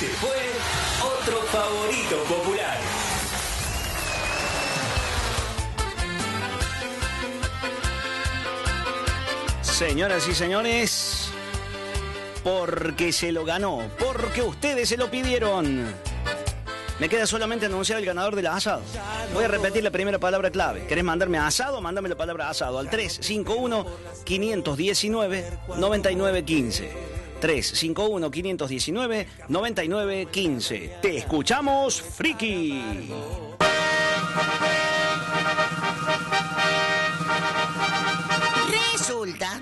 Este fue otro favorito popular. Señoras y señores, porque se lo ganó, porque ustedes se lo pidieron. Me queda solamente anunciar el ganador del asado. Voy a repetir la primera palabra clave. ¿Querés mandarme asado? Mándame la palabra asado al 351-519-9915. 351-519-9915. Te escuchamos, friki. Resulta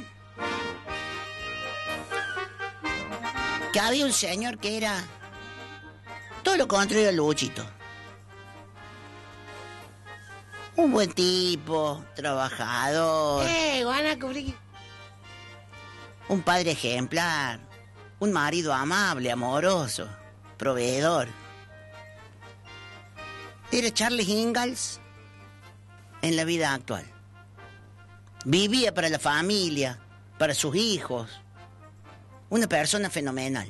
que había un señor que era todo lo contrario a Luchito. Un buen tipo, trabajador. Un padre ejemplar. Un marido amable, amoroso, proveedor. Era Charles Ingalls en la vida actual. Vivía para la familia, para sus hijos. Una persona fenomenal.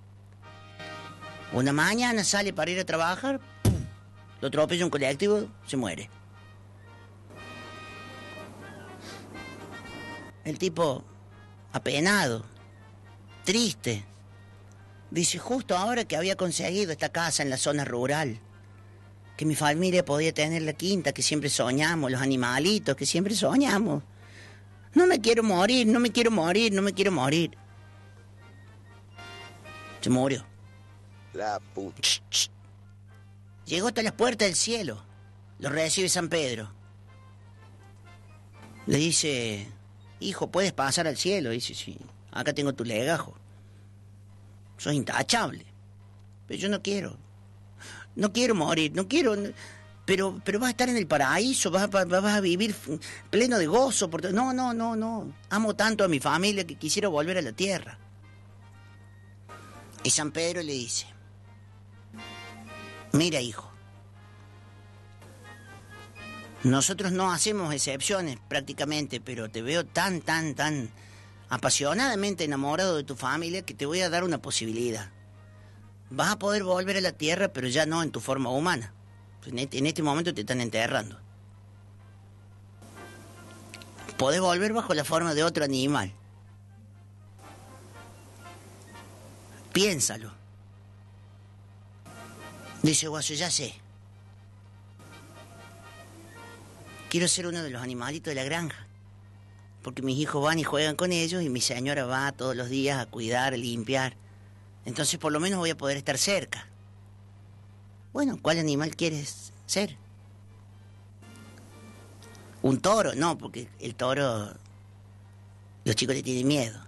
Una mañana sale para ir a trabajar, ¡pum!, lo atropella un colectivo, se muere. El tipo, apenado, triste, dice: justo ahora que había conseguido esta casa en la zona rural, que mi familia podía tener la quinta que siempre soñamos, los animalitos que siempre soñamos. No me quiero morir, no me quiero morir, no me quiero morir. Se murió. La puta. Llegó hasta las puertas del cielo. Lo recibe San Pedro. Le dice: hijo, ¿puedes pasar al cielo? Dice: sí, acá tengo tu legajo. Sos intachable. Pero yo no quiero. No quiero morir, no quiero. Pero vas a estar en el paraíso, vas a vivir pleno de gozo. No. Amo tanto a mi familia que quisiera volver a la tierra. Y San Pedro le dice: mira, hijo, nosotros no hacemos excepciones prácticamente, pero te veo tan apasionadamente enamorado de tu familia que te voy a dar una posibilidad. Vas a poder volver a la tierra, pero ya no en tu forma humana. En este momento te están enterrando. Podés volver bajo la forma de otro animal. Piénsalo. Dice Guaso: ya sé. Quiero ser uno de los animalitos de la granja. Porque mis hijos van y juegan con ellos y mi señora va todos los días a cuidar, a limpiar. Entonces por lo menos voy a poder estar cerca. Bueno, ¿cuál animal quieres ser? ¿Un toro? No, porque el toro, los chicos le tienen miedo.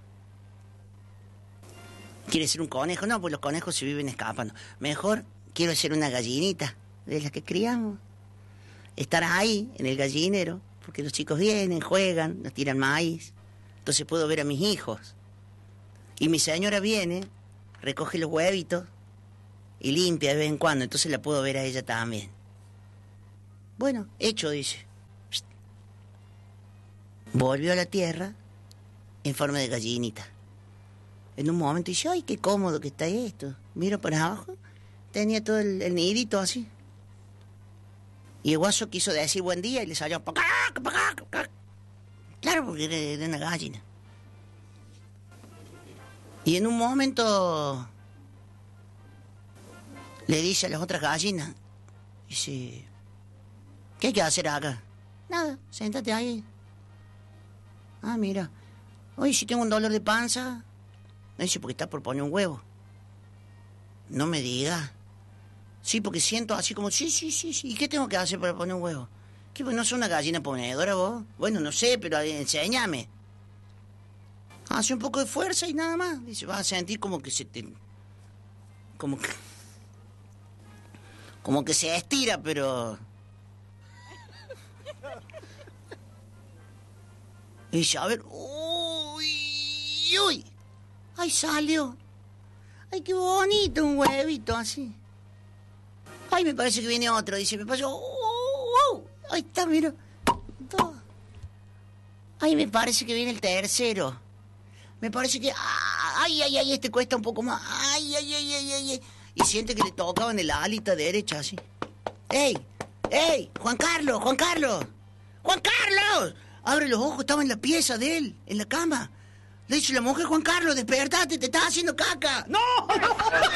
¿Quieres ser un conejo? No, pues los conejos se viven escapando. Mejor quiero ser una gallinita de las que criamos. Estar ahí, en el gallinero, porque los chicos vienen, juegan, nos tiran maíz. Entonces puedo ver a mis hijos. Y mi señora viene, recoge los huevitos y limpia de vez en cuando, entonces la puedo ver a ella también. Bueno, hecho, dice. Volvió a la tierra en forma de gallinita. En un momento dice: ay, qué cómodo que está esto. Miro para abajo, tenía todo el nidito así. Y el Guaso quiso decir buen día y le salió: claro, porque era una gallina. Y en un momento le dice a las otras gallinas, dice: ¿qué hay que hacer acá? Nada, siéntate ahí. Ah, mira. Oye, si tengo un dolor de panza. Dice: porque está por poner un huevo. No me diga. Sí, porque siento así como: sí. ¿Y qué tengo que hacer para poner un huevo? ¿Qué, no sos una gallina ponedora vos? Bueno, no sé, pero enséñame. Hace un poco de fuerza y nada más. Dice: vas a sentir como que se te... Como que se estira, pero... Y dice: a ver... ¡Uy! ¡Ay, salió! ¡Ay, qué bonito! Un huevito así. ¡Ay, me parece que viene otro! Dice: me pasó... ¡Ahí está, mira! ¡Ay, me parece que viene el tercero! Me parece que... ¡Ay! Este cuesta un poco más. ¡Ay! y siente que le tocaban el alita derecha, así. ¡Ey! ¡Ey! ¡Juan Carlos! ¡Juan Carlos! ¡Juan Carlos! Abre los ojos, estaba en la pieza de él, en la cama. Le dice la mujer: Juan Carlos, despertate, te estás haciendo caca. ¡No!